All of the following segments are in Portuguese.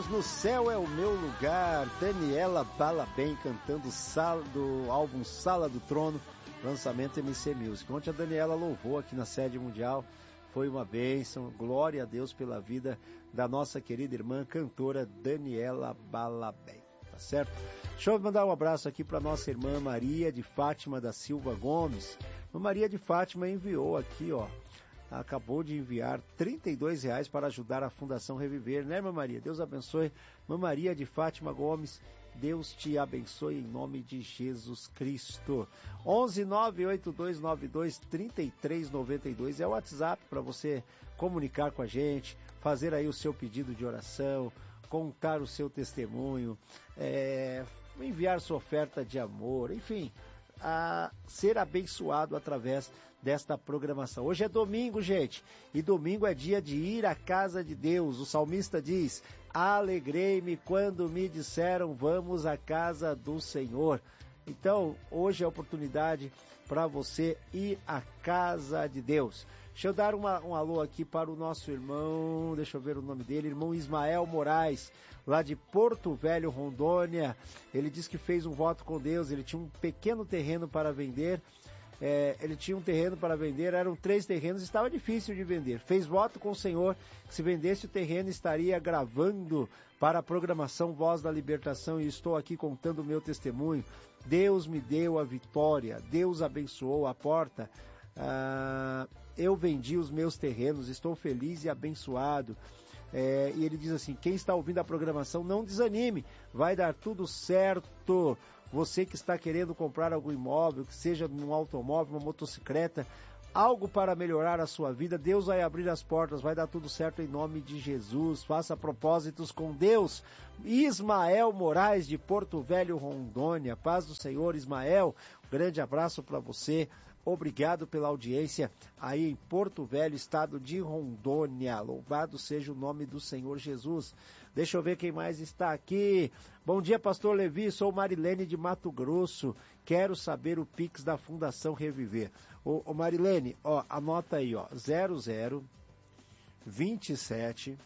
no céu é o meu lugar. Daniela Balabem cantando do álbum Sala do Trono, lançamento MC Music. Ontem a Daniela louvou aqui na sede mundial, foi uma bênção. Glória a Deus pela vida da nossa querida irmã cantora Daniela Balabem, tá certo? Deixa eu mandar um abraço aqui para nossa irmã Maria de Fátima da Silva Gomes. A Maria de Fátima enviou aqui, ó, acabou de enviar R$32 para ajudar a Fundação Reviver, né, irmã Maria? Deus abençoe. Irmã Maria de Fátima Gomes, Deus te abençoe em nome de Jesus Cristo. 11982923392 é o WhatsApp para você comunicar com a gente, fazer aí o seu pedido de oração, contar o seu testemunho, enviar sua oferta de amor, enfim, a ser abençoado através desta programação. Hoje é domingo, gente, e domingo é dia de ir à casa de Deus. O salmista diz: alegrei-me quando me disseram vamos à casa do Senhor. Então, hoje é a oportunidade para você ir à casa de Deus. Deixa eu dar um alô aqui para o nosso irmão, deixa eu ver o nome dele, irmão Ismael Moraes, lá de Porto Velho, Rondônia. Ele disse que fez um voto com Deus, ele tinha um pequeno terreno para vender, eram 3 terrenos, estava difícil de vender. Fez voto com o Senhor que se vendesse o terreno estaria gravando para a programação Voz da Libertação, e estou aqui contando o meu testemunho. Deus me deu a vitória, Deus abençoou a porta. Eu vendi os meus terrenos, estou feliz e abençoado. E ele diz assim: quem está ouvindo a programação, não desanime, vai dar tudo certo. Você que está querendo comprar algum imóvel, que seja um automóvel, uma motocicleta, algo para melhorar a sua vida, Deus vai abrir as portas, vai dar tudo certo em nome de Jesus. Faça propósitos com Deus. Ismael Moraes de Porto Velho, Rondônia. Paz do Senhor, Ismael. Um grande abraço para você. Obrigado pela audiência aí em Porto Velho, estado de Rondônia. Louvado seja o nome do Senhor Jesus. Deixa eu ver quem mais está aqui. Bom dia, pastor Levi, sou Marilene de Mato Grosso. Quero saber o Pix da Fundação Reviver. Ô Marilene, ó, anota aí, ó, 00 27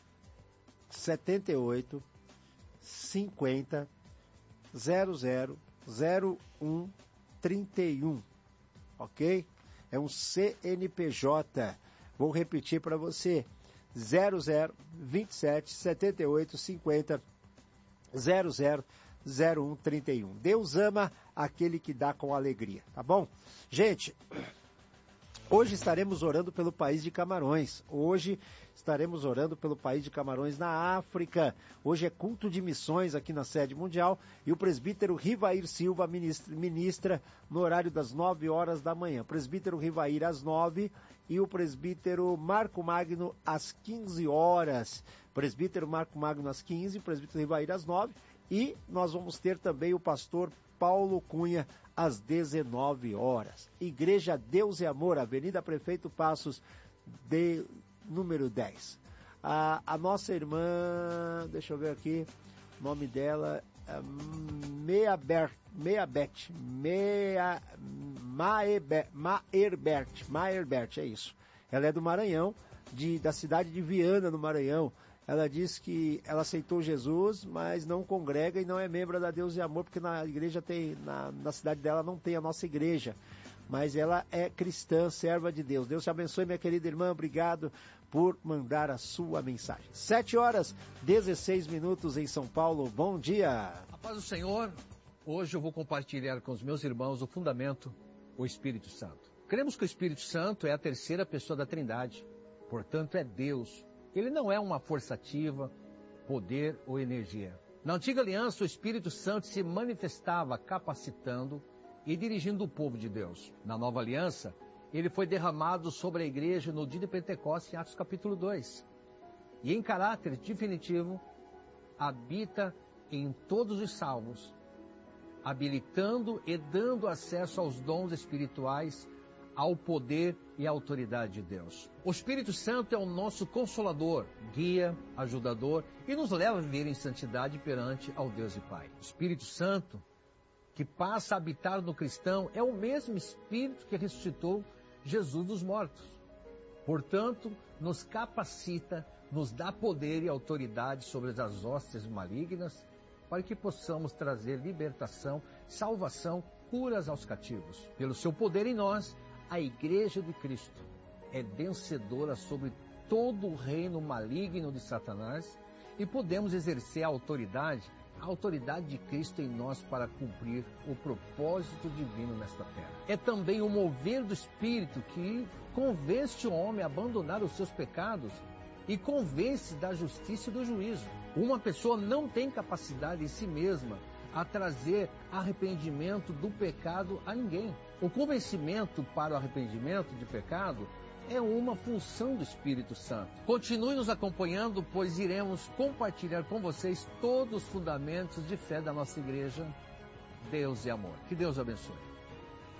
78 50 00 01 31. Ok? É um CNPJ. Vou repetir para você. 00 27 78 50 00 01 31. Deus ama aquele que dá com alegria, tá bom? Gente, hoje estaremos orando pelo país de Camarões. Hoje estaremos orando pelo país de Camarões na África. Hoje é culto de missões aqui na sede mundial e o presbítero Rivair Silva ministra no horário das 9 horas da manhã. O presbítero Rivair às 9 e o presbítero Marco Magno às 15 horas. Presbítero Marco Magno às 15, presbítero Rivair às 9 e nós vamos ter também o pastor Paulo Cunha às 19 horas. Igreja Deus e Amor, Avenida Prefeito Passos, número 10. A nossa irmã, deixa eu ver aqui, o nome dela é Maerbert, é isso. Ela é do Maranhão, da cidade de Viana, no Maranhão. Ela diz que ela aceitou Jesus, mas não congrega e não é membro da Deus e Amor, porque na igreja na cidade dela não tem a nossa igreja. Mas ela é cristã, serva de Deus. Deus te abençoe, minha querida irmã. Obrigado por mandar a sua mensagem. 7 horas, 16 minutos em São Paulo. Bom dia. A paz do Senhor. Hoje eu vou compartilhar com os meus irmãos o fundamento, o Espírito Santo. Cremos que o Espírito Santo é a terceira pessoa da Trindade. Portanto, é Deus. Ele não é uma força ativa, poder ou energia. Na antiga aliança, o Espírito Santo se manifestava capacitando e dirigindo o povo de Deus. Na nova aliança, ele foi derramado sobre a igreja no dia de Pentecostes, em Atos capítulo 2. E em caráter definitivo, habita em todos os salvos, habilitando e dando acesso aos dons espirituais, ao poder e à autoridade de Deus. O Espírito Santo é o nosso consolador, guia, ajudador e nos leva a viver em santidade perante ao Deus e Pai. O Espírito Santo, que passa a habitar no cristão, é o mesmo Espírito que ressuscitou Jesus dos mortos. Portanto, nos capacita, nos dá poder e autoridade sobre as hostes malignas, para que possamos trazer libertação, salvação, curas aos cativos. Pelo seu poder em nós, a Igreja de Cristo é vencedora sobre todo o reino maligno de Satanás e podemos exercer a autoridade de Cristo em nós para cumprir o propósito divino nesta terra. É também o mover do Espírito que convence o homem a abandonar os seus pecados e convence da justiça e do juízo. Uma pessoa não tem capacidade em si mesma a trazer arrependimento do pecado a ninguém. O convencimento para o arrependimento de pecado é uma função do Espírito Santo. Continue nos acompanhando, pois iremos compartilhar com vocês todos os fundamentos de fé da nossa igreja. Deus é amor. Que Deus abençoe.